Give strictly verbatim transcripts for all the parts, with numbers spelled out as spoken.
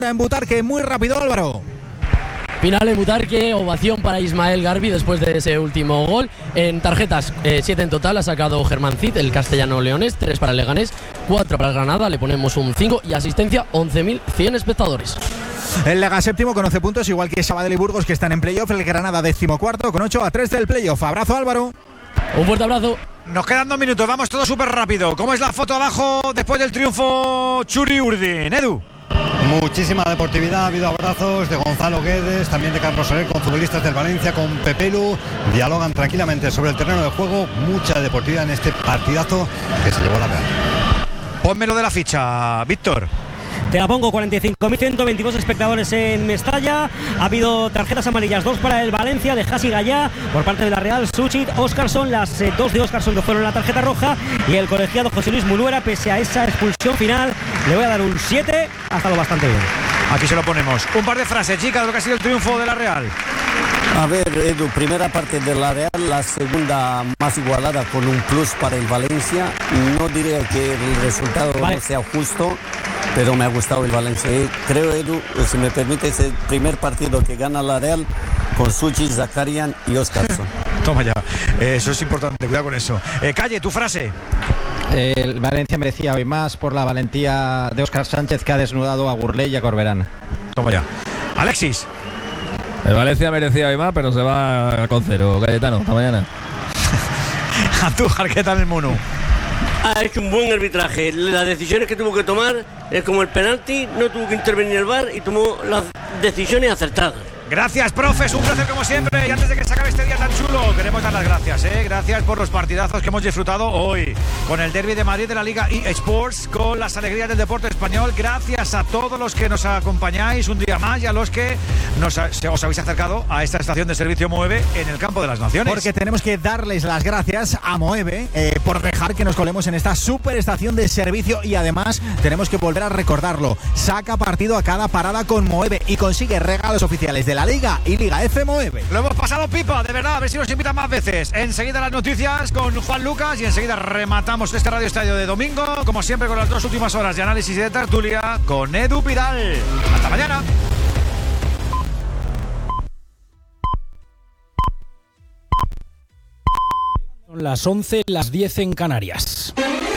en Butarque, muy rápido, Álvaro. Final en Butarque, ovación para Ismael Garbi después de ese último gol. En tarjetas, eh, siete en total ha sacado Germán Cid, el castellano leonés, tres para el Leganés, cuatro para el Granada, le ponemos un cinco y asistencia once mil cien espectadores. El Lega séptimo con once puntos, igual que Sabadell y Burgos, que están en playoff. El Granada decimocuarto con ocho a tres del playoff. Abrazo, Álvaro. Un fuerte abrazo. Nos quedan dos minutos, vamos todo súper rápido. ¿Cómo es la foto abajo después del triunfo Churri Urdin? Edu. Muchísima deportividad, ha habido abrazos de Gonzalo Guedes, también de Carlos Soler, con futbolistas del Valencia, con Pepelu, dialogan tranquilamente sobre el terreno de juego, mucha deportividad en este partidazo que se llevó a la Real. Pónmelo de la ficha, Víctor. Te la pongo, cuarenta y cinco mil ciento veintidós espectadores en Mestalla. Ha habido tarjetas amarillas, dos para el Valencia de Hasi Gallá por parte de la Real, Suchit, Óscarson, las eh, dos de Óscarson que fueron la tarjeta roja, y el colegiado José Luis Muluera, pese a esa expulsión final, le voy a dar un siete, ha estado bastante bien. Aquí se lo ponemos. Un par de frases, chicas, de lo que ha sido el triunfo de la Real. A ver, Edu, primera parte de la Real, la segunda más igualada con un plus para el Valencia. No diría que el resultado vale. no sea justo, pero me ha gustado el Valencia. Creo, Edu, si me permite, es el primer partido que gana la Real con Suchi, Zakarian y Óscarson. Toma ya, eh, eso es importante, cuidado con eso. Eh, Calle, tu frase. El Valencia merecía hoy más por la valentía de Óscar Sánchez, que ha desnudado a Gurley y a Corberán. Toma ya. Alexis. El Valencia merecía hoy más, pero se va con cero. Cayetano, hasta mañana. Andújar, ¿qué tal el mono? Ha hecho un buen arbitraje. Las decisiones que tuvo que tomar es como el penalti, no tuvo que intervenir el V A R y tomó las decisiones acertadas. Gracias, profes, un placer como siempre. Y antes de que se acabe este día tan chulo, queremos dar las gracias, ¿eh? Gracias por los partidazos que hemos disfrutado hoy, con el Derby de Madrid de la Liga eSports, con las alegrías del deporte español. Gracias a todos los que nos acompañáis un día más y a los que nos, os habéis acercado a esta estación de servicio Moeve en el campo de las Naciones. Porque tenemos que darles las gracias a Moeve eh, por dejar que nos colemos en esta super estación de servicio, y además tenemos que volver a recordarlo. Saca partido a cada parada con Moeve y consigue regalos oficiales de la Liga y Liga F Moeve. Lo hemos pasado pipa, de verdad, a ver si nos invitan más veces. Enseguida las noticias con Juan Lucas y enseguida rematamos este Radio Estadio de domingo, como siempre, con las dos últimas horas de análisis y de tertulia con Edu Pidal. Hasta mañana. Son las once, las diez en Canarias.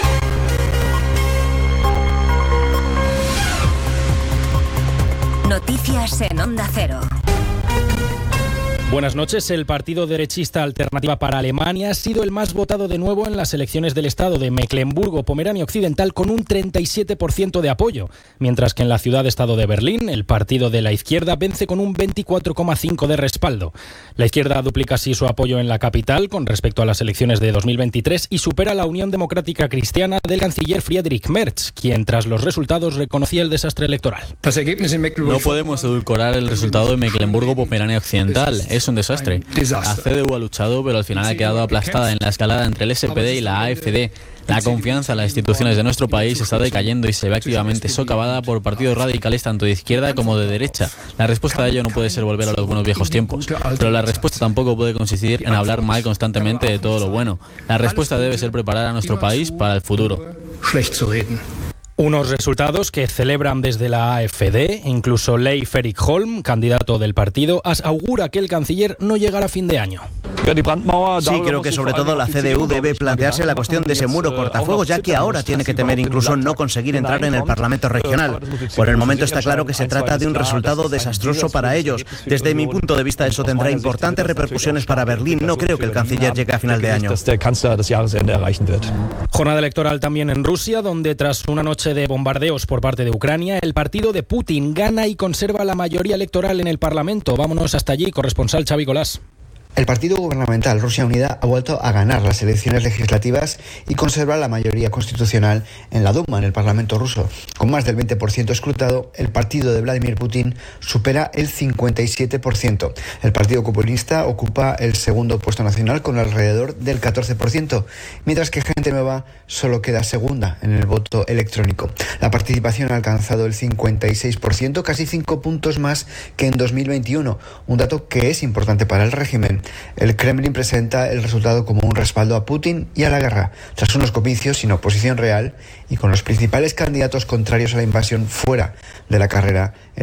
Noticias en Onda Cero. Buenas noches. El partido derechista Alternativa para Alemania ha sido el más votado de nuevo en las elecciones del estado de Mecklemburgo-Pomerania Occidental, con un treinta y siete por ciento de apoyo, mientras que en la ciudad-estado de Berlín el partido de la izquierda vence con un veinticuatro coma cinco por ciento de respaldo. La izquierda duplica así su apoyo en la capital con respecto a las elecciones de dos mil veintitrés y supera la Unión Democrática Cristiana del canciller Friedrich Merz, quien tras los resultados reconocía el desastre electoral. No podemos edulcorar el resultado de Mecklemburgo-Pomerania Occidental. Es un desastre. La C D U ha luchado, pero al final ha quedado aplastada en la escalada entre el S P D y la A F D. La confianza en las instituciones de nuestro país está decayendo y se ve activamente socavada por partidos radicales tanto de izquierda como de derecha. La respuesta a ello no puede ser volver a los buenos viejos tiempos, pero la respuesta tampoco puede consistir en hablar mal constantemente de todo lo bueno. La respuesta debe ser preparar a nuestro país para el futuro. Unos resultados que celebran desde la A F D. Incluso Leif Erik Holm, candidato del partido, augura que el canciller no llegará a fin de año. Sí, creo que sobre todo la C D U debe plantearse la cuestión de ese muro cortafuegos, ya que ahora tiene que temer incluso no conseguir entrar en el Parlamento regional. Por el momento está claro que se trata de un resultado desastroso para ellos. Desde mi punto de vista, eso tendrá importantes repercusiones para Berlín. No creo que el canciller llegue a final de año. Jornada electoral también en Rusia, donde tras una noche de bombardeos por parte de Ucrania, el partido de Putin gana y conserva la mayoría electoral en el Parlamento. Vámonos hasta allí, corresponsal Xavi Colás. El partido gubernamental Rusia Unida ha vuelto a ganar las elecciones legislativas y conserva la mayoría constitucional en la Duma, en el Parlamento ruso. Con más del veinte por ciento escrutado, el partido de Vladimir Putin supera el cincuenta y siete por ciento. El Partido Comunista ocupa el segundo puesto nacional con alrededor del catorce por ciento, mientras que Gente Nueva solo queda segunda en el voto electrónico. La participación ha alcanzado el cincuenta y seis por ciento, casi cinco puntos más que en dos mil veintiuno, un dato que es importante para el régimen, El Kremlin presenta el resultado como un respaldo a Putin y a la guerra, tras unos comicios sin oposición real y con los principales candidatos contrarios a la invasión fuera de la carrera.